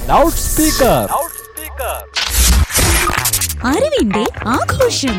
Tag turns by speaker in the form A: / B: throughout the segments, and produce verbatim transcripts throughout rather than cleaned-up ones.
A: Loud speaker.
B: അറിവിന്റെ ആഘോഷം.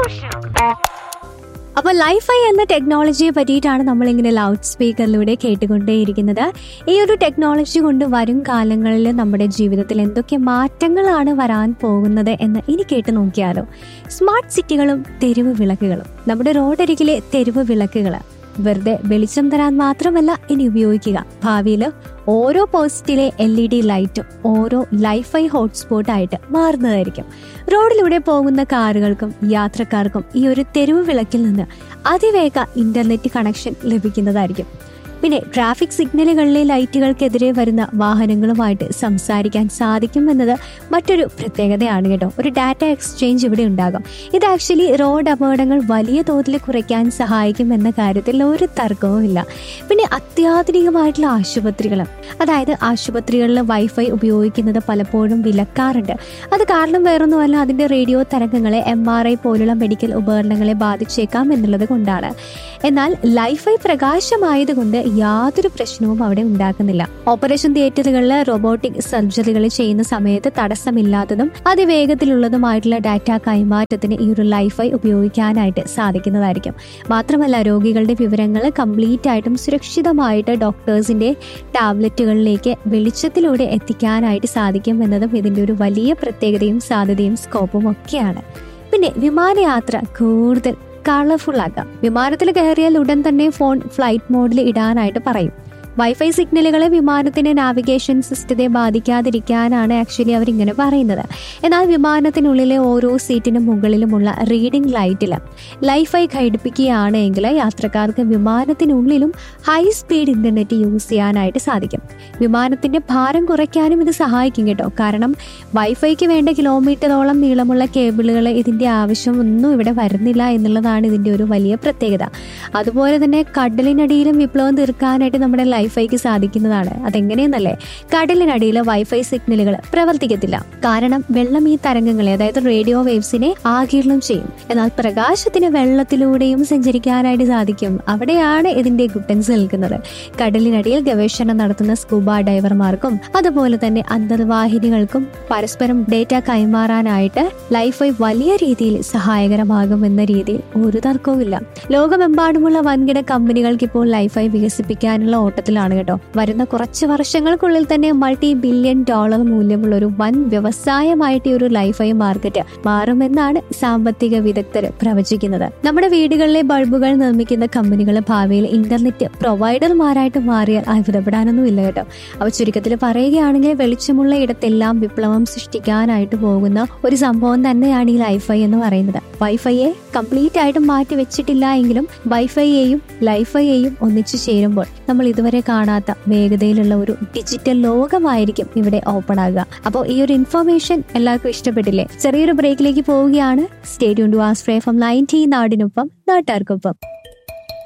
C: അപ്പൊ ലൈഫൈ എന്ന ടെക്നോളജിയെ പറ്റിയിട്ടാണ് നമ്മളിങ്ങനെ ലൗഡ് സ്പീക്കറിലൂടെ കേട്ടുകൊണ്ടേയിരിക്കുന്നത്. ഈ ഒരു ടെക്നോളജി കൊണ്ട് വരും കാലങ്ങളിൽ നമ്മുടെ ജീവിതത്തിൽ എന്തൊക്കെ മാറ്റങ്ങളാണ് വരാൻ പോകുന്നത് എന്ന് ഇനി കേട്ടു നോക്കിയാലോ. സ്മാർട്ട് സിറ്റികളും തെരുവ് വിളക്കുകളും. നമ്മുടെ റോഡരികിലെ തെരുവ് വിളക്കുകൾ വെറുതെ വെളിച്ചം തരാൻ മാത്രമല്ല ഇനി ഉപയോഗിക്കുക. ഭാവിയിൽ ഓരോ പോസ്റ്റിലെ എൽ ഇ ഡി ലൈറ്റും ഓരോ ലൈഫൈ ഹോട്ട്സ്പോട്ടായിട്ട് മാറുന്നതായിരിക്കും. റോഡിലൂടെ പോകുന്ന കാറുകൾക്കും യാത്രക്കാർക്കും ഈ ഒരു തെരുവ് വിളക്കിൽ നിന്ന് അതിവേഗ ഇന്റർനെറ്റ് കണക്ഷൻ ലഭിക്കുന്നതായിരിക്കും. പിന്നെ ട്രാഫിക് സിഗ്നലുകളിലെ ലൈറ്റുകൾക്കെതിരെ വരുന്ന വാഹനങ്ങളുമായിട്ട് സംസാരിക്കാൻ സാധിക്കും എന്നത് മറ്റൊരു പ്രത്യേകതയാണ് കേട്ടോ. ഒരു ഡാറ്റ എക്സ്ചേഞ്ച് ഇവിടെ ഉണ്ടാകും. ഇത് ആക്ച്വലി റോഡ് അപകടങ്ങൾ വലിയ തോതിൽ കുറയ്ക്കാൻ സഹായിക്കും എന്ന കാര്യത്തിൽ ഒരു തർക്കവുമില്ല. പിന്നെ അത്യാധുനികമായിട്ടുള്ള ആശുപത്രികൾ, അതായത് ആശുപത്രികളിൽ വൈഫൈ ഉപയോഗിക്കുന്നത് പലപ്പോഴും വിലക്കാറുണ്ട്. അത് കാരണം വേറൊന്നുമല്ല, അതിന്റെ റേഡിയോ തരംഗങ്ങളെ എം ആർ ഐ പോലുള്ള മെഡിക്കൽ ഉപകരണങ്ങളെ ബാധിച്ചേക്കാം എന്നുള്ളത് കൊണ്ടാണ്. എന്നാൽ ലൈഫൈ പ്രകാശമായതുകൊണ്ട് യാതൊരു പ്രശ്നവും അവിടെ ഉണ്ടാക്കുന്നില്ല. ഓപ്പറേഷൻ തിയേറ്ററുകളിൽ റോബോട്ടിക് സർജറികൾ ചെയ്യുന്ന സമയത്ത് തടസ്സമില്ലാത്തതും അതിവേഗത്തിലുള്ളതുമായിട്ടുള്ള ഡാറ്റ കൈമാറ്റത്തിന് ഈ ഒരു ലൈഫൈ ഉപയോഗിക്കാനായിട്ട് സാധിക്കുന്നതായിരിക്കും. മാത്രമല്ല, രോഗികളുടെ വിവരങ്ങൾ കംപ്ലീറ്റ് ആയിട്ടും സുരക്ഷിതമായിട്ട് ഡോക്ടേഴ്സിന്റെ ടാബ്ലറ്റുകളിലേക്ക് വെളിച്ചത്തിലൂടെ എത്തിക്കാനായിട്ട് സാധിക്കും എന്നതും ഇതിന്റെ ഒരു വലിയ പ്രത്യേകതയും സാധ്യതയും സ്കോപ്പും ഒക്കെയാണ്. പിന്നെ വിമാനയാത്ര കൂടുതൽ കളർഫുൾ ആക്കാം. വിമാനത്തിൽ കയറിയാൽ ഉടൻ തന്നെ ഫോൺ ഫ്ലൈറ്റ് മോഡിൽ ഇടാനായിട്ട് പറയും. വൈഫൈ സിഗ്നലുകളെ വിമാനത്തിന്റെ നാവിഗേഷൻ സിസ്റ്റത്തെ ബാധിക്കാതിരിക്കാനാണ് ആക്ച്വലി അവരിങ്ങനെ പറയുന്നത്. എന്നാൽ വിമാനത്തിനുള്ളിലെ ഓരോ സീറ്റിനും മുകളിലുമുള്ള റീഡിംഗ് ലൈറ്റിൽ ലൈഫൈ ഘടിപ്പിക്കുകയാണെങ്കിൽ യാത്രക്കാർക്ക് വിമാനത്തിനുള്ളിലും ഹൈ സ്പീഡ് ഇന്റർനെറ്റ് യൂസ് ചെയ്യാനായിട്ട് സാധിക്കും. വിമാനത്തിന്റെ ഭാരം കുറയ്ക്കാനും ഇത് സഹായിക്കും കേട്ടോ. കാരണം വൈഫൈക്ക് വേണ്ട കിലോമീറ്ററോളം നീളമുള്ള കേബിളുകൾ ഇതിന്റെ ആവശ്യം ഒന്നും ഇവിടെ വരുന്നില്ല എന്നുള്ളതാണ് ഇതിന്റെ ഒരു വലിയ പ്രത്യേകത. അതുപോലെ തന്നെ കടലിനടിയിലും വിപ്ലവം തീർക്കാനായിട്ട് നമ്മുടെ വൈഫൈക്ക് സാധിക്കുന്നതാണ്. അതെങ്ങനെയെന്നല്ലേ, കടലിനടിയിൽ വൈഫൈ സിഗ്നലുകൾ പ്രവർത്തിക്കത്തില്ല. കാരണം വെള്ളം ഈ തരംഗങ്ങളെ, അതായത് റേഡിയോ വേവ്സിനെ ആഗിരണം ചെയ്യും. എന്നാൽ പ്രകാശത്തിന് വെള്ളത്തിലൂടെയും സഞ്ചരിക്കാനായിട്ട് സാധിക്കും. അവിടെയാണ് ഇതിന്റെ ഗുട്ടൻസ് നിൽക്കുന്നത്. കടലിനടിയിൽ ഗവേഷണം നടത്തുന്ന സ്കൂബ ഡൈവർമാർക്കും അതുപോലെ തന്നെ അന്തർവാഹിനികൾക്കും പരസ്പരം ഡേറ്റ കൈമാറാനായിട്ട് ലൈഫൈ വലിയ രീതിയിൽ സഹായകരമാകും എന്ന രീതിയിൽ ഒരു തർക്കവുമില്ല. ലോകമെമ്പാടുമുള്ള വൻകിട കമ്പനികൾക്ക് ഇപ്പോൾ ലൈഫൈ വികസിപ്പിക്കാനുള്ള ഓട്ടത്തിൽ ാണ് കേട്ടോ. വരുന്ന കുറച്ച് വർഷങ്ങൾക്കുള്ളിൽ തന്നെ മൾട്ടി ബില്യൺ ഡോളർ മൂല്യമുള്ള ഒരു വൻ വ്യവസായമായിട്ട് ഈ ഒരു ലൈഫൈ മാർക്കറ്റ് മാറുമെന്നാണ് സാമ്പത്തിക വിദഗ്ധർ പ്രവചിക്കുന്നത്. നമ്മുടെ വീടുകളിലെ ബൾബുകൾ നിർമ്മിക്കുന്ന കമ്പനികൾ ഭാവിയിൽ ഇന്റർനെറ്റ് പ്രൊവൈഡർമാരായിട്ട് മാറിയാൽ അത്ഭുതപ്പെടാനൊന്നുമില്ല കേട്ടോ. അവ ചുരുക്കത്തിൽ പറയുകയാണെങ്കിൽ വെളിച്ചമുള്ള ഇടത്തെല്ലാം വിപ്ലവം സൃഷ്ടിക്കാനായിട്ട് പോകുന്ന ഒരു സംഭവം തന്നെയാണ് ഈ ലൈഫൈ എന്ന് പറയുന്നത്. വൈഫൈയെ കംപ്ലീറ്റ് ആയിട്ട് മാറ്റി വെച്ചിട്ടില്ല എങ്കിലും വൈഫൈയെയും ലൈഫൈയെയും ഒന്നിച്ചു ചേരുമ്പോൾ നമ്മൾ ഇതുവരെ കാണാത്ത വേഗതയിലുള്ള ഒരു ഡിജിറ്റൽ ലോകമായിരിക്കും ഇവിടെ ഓപ്പൺ ആകുക. അപ്പോൾ ഈ ഒരു ഇൻഫർമേഷൻ എല്ലാവർക്കും ഇഷ്ടപ്പെട്ടില്ലേ? ചെറിയൊരു ബ്രേക്കിലേക്ക് പോവുകയാണ്. Stay tuned to ആസ്ട്രേ F M ninety, നാടിനൊപ്പം നാട്ടാർക്കൊപ്പം.